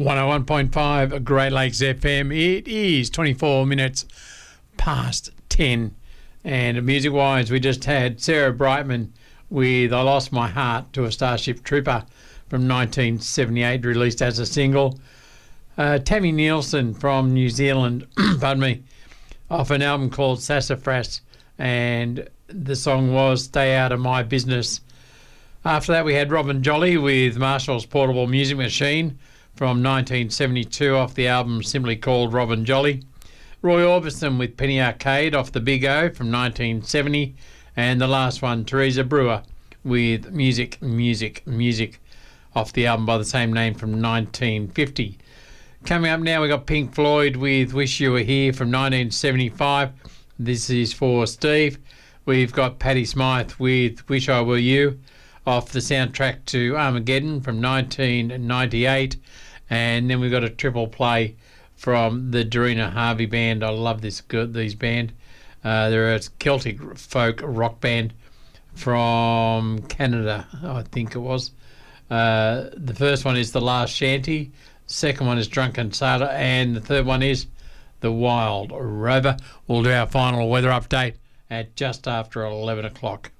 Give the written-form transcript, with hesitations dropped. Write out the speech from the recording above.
101.5 Great Lakes FM. It is 24 minutes past 10. And music-wise, we just had Sarah Brightman with I Lost My Heart to a Starship Trooper from 1978, released as a single. Tammy Nielsen from New Zealand, pardon me, off an album called Sassafras, and the song was Stay Out of My Business. After that, we had Robin Jolly with Marshall's Portable Music Machine from 1972 off the album simply called Robin Jolly. Roy Orbison with Penny Arcade off the Big O from 1970. And the last one, Teresa Brewer with Music off the album by the same name from 1950. Coming up now, we got Pink Floyd with Wish You Were Here from 1975. This is for Steve. We've got Patti Smythe with Wish I Were You off the soundtrack to Armageddon from 1998. And then we've got a triple play from the Dorina Harvey Band. I love these band. They're a Celtic folk rock band from Canada, I think it was. The first one is The Last Shanty. The second one is Drunken Sailor. And the third one is The Wild Rover. We'll do our final weather update at just after 11 o'clock.